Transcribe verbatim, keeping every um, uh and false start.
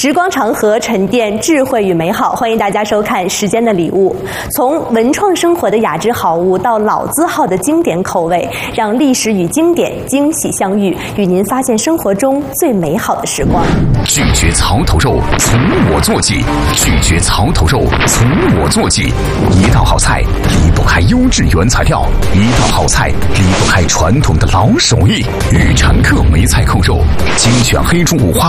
时光长河，沉淀智慧与美好。欢迎大家收看《时间的礼物》，从文创生活的雅致好物到老字号的经典口味，让历史与经典惊喜相遇，与您发现生活中最美好的时光。 拒绝槽头肉，从我做起；拒绝槽头肉，从我做起。一道好菜离不开优质原材料，一道好菜离不开传统的老手艺。玉产客梅菜扣肉，精选黑猪五花